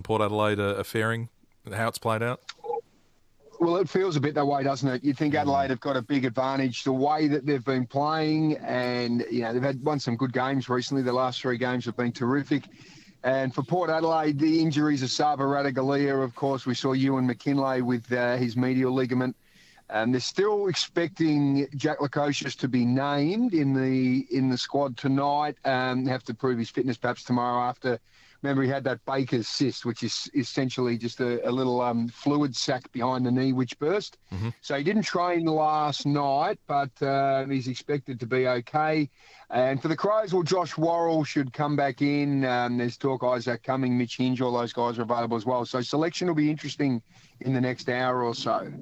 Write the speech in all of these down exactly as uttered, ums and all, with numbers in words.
Port Adelaide are, are faring, how it's played out? Well, it feels a bit that way, doesn't it? You think Adelaide have got a big advantage the way that they've been playing, and you know they've had won some good games recently. The last three games have been terrific. And for Port Adelaide, the injuries of Sava Radaglia, of course, we saw Ewan McKinlay with uh, his medial ligament. Um, they're still expecting Jack Lukosius to be named in the in the squad tonight. Um, have to prove his fitness perhaps tomorrow after. Remember, he had that Baker's cyst, which is essentially just a, a little um, fluid sac behind the knee which burst. Mm-hmm. So he didn't train last night, but uh, he's expected to be okay. And for the Crows, well, Josh Worrell should come back in. Um, there's talk Isaac Cumming, Mitch Hinge, all those guys are available as well. So selection will be interesting in the next hour or so.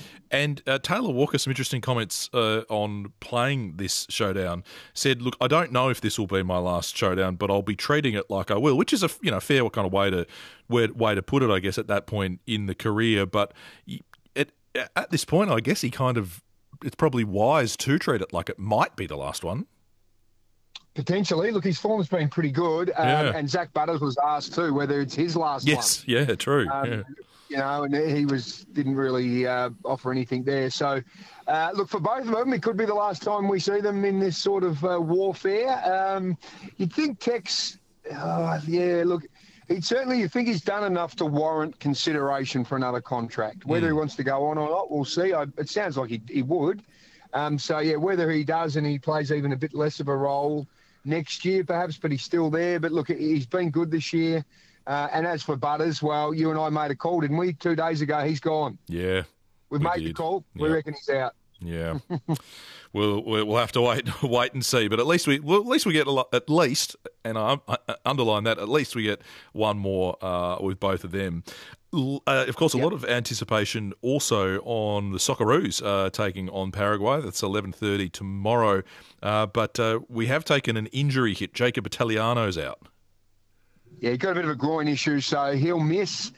And uh, Taylor Walker, some interesting comments uh, on playing this showdown. Said, "Look, I don't know if this will be my last showdown, but I'll be treating it like I will," which is a you know fair kind of way to way to put it, I guess, at that point in the career. But it, at this point, I guess he kind of it's probably wise to treat it like it might be the last one. Potentially. Look, his form's been pretty good. Um, yeah. And Zach Butters was asked too whether it's his last yes. one. Yes, yeah, true. Um, yeah. You know, and he was didn't really uh, offer anything there. So, uh, look, for both of them, it could be the last time we see them in this sort of uh, warfare. Um, you'd think Tex, oh, yeah, look, he'd certainly, you think he's done enough to warrant consideration for another contract. Whether mm. he wants to go on or not, we'll see. I, it sounds like he, he would. Um, so, yeah, whether he does and he plays even a bit less of a role next year perhaps, but he's still there. But, look, he's been good this year. Uh, and as for Butters, well, you and I made a call, didn't we? Two days ago, he's gone. Yeah, We've we made did. the call. We yeah. reckon he's out. Yeah, we'll we'll have to wait wait and see. But at least we well, at least we get a lot, at least, and I, I underline that, at least we get one more uh, with both of them. Uh, of course, a yep. lot of anticipation also on the Socceroos uh, taking on Paraguay. That's eleven thirty tomorrow. Uh, but uh, we have taken an injury hit. Jacob Italiano's out. Yeah, he got a bit of a groin issue, so he'll miss.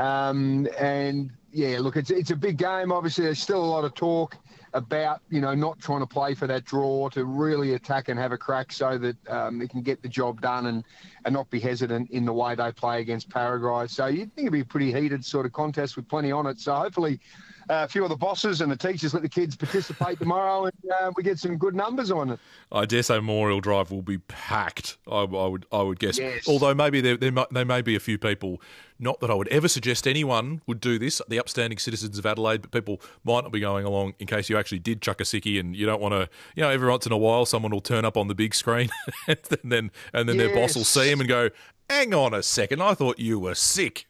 Um, and, yeah, look, it's it's a big game. Obviously, there's still a lot of talk about, you know, not trying to play for that draw, to really attack and have a crack so that um, they can get the job done and, and not be hesitant in the way they play against Paraguay. So you'd think it'd be a pretty heated sort of contest with plenty on it. So hopefully uh, a few of the bosses and the teachers let the kids participate tomorrow and uh, we get some good numbers on it. I dare say Memorial Drive will be packed, I, I would I would guess. Yes. Although maybe there, there, might, there may be a few people, not that I would ever suggest anyone would do this, the upstanding citizens of Adelaide, but people might not be going along in case you actually did chuck a sickie and you don't want to, you know, every once in a while someone will turn up on the big screen and then, and then yes. their boss will see him and go, hang on a second, I thought you were sick.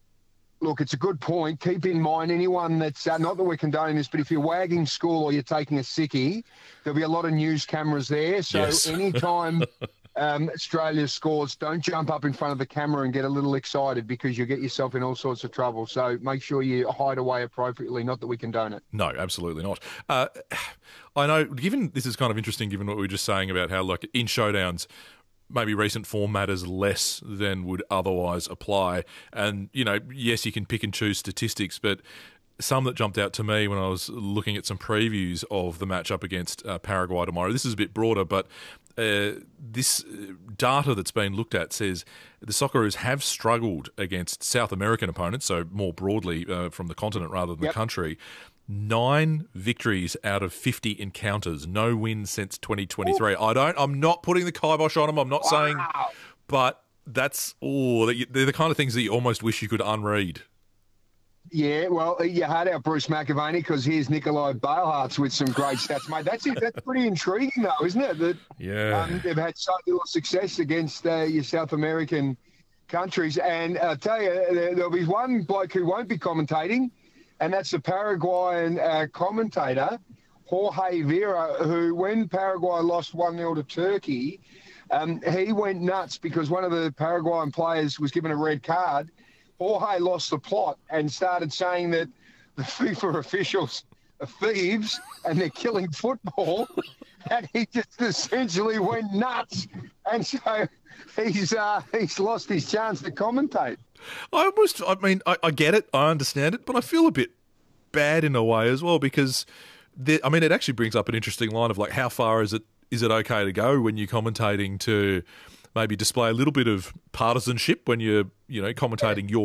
Look, it's a good point. Keep in mind, anyone that's, uh, not that we're condoning this, but if you're wagging school or you're taking a sickie, there'll be a lot of news cameras there. So yes. anytime um, Australia scores, don't jump up in front of the camera and get a little excited because you'll get yourself in all sorts of trouble. So make sure you hide away appropriately, not that we condone it. No, absolutely not. Uh, I know, given this is kind of interesting, given what we were just saying about how, like, in showdowns, maybe recent form matters less than would otherwise apply. And, you know, yes, you can pick and choose statistics, but some that jumped out to me when I was looking at some previews of the matchup against uh, Paraguay tomorrow, this is a bit broader, but uh, this data that's been looked at says the Socceroos have struggled against South American opponents, so more broadly uh, from the continent rather than yep. the country. Nine victories out of fifty encounters, no wins since twenty twenty-three. Ooh. I don't. I'm not putting the kibosh on them. I'm not wow. saying, but that's oh, they're the kind of things that you almost wish you could unread. Yeah, well, you had our Bruce McAvaney because here's Nikolai Bailhartz with some great stats, mate. That's it. That's pretty intriguing, though, isn't it? That yeah, um, they've had so little success against uh, your South American countries, and I'll tell you, there, there'll be one bloke who won't be commentating. And that's the Paraguayan uh, commentator, Jorge Vera, who, when Paraguay lost one nil to Turkey, um, he went nuts because one of the Paraguayan players was given a red card. Jorge lost the plot and started saying that the FIFA officials are thieves and they're killing football. And he just essentially went nuts. And so he's uh, he's lost his chance to commentate. I almost, I mean, I, I get it, I understand it, but I feel a bit bad in a way as well because, there, I mean, it actually brings up an interesting line of like, how far is it is it okay to go when you're commentating to maybe display a little bit of partisanship when you're, you know, commentating your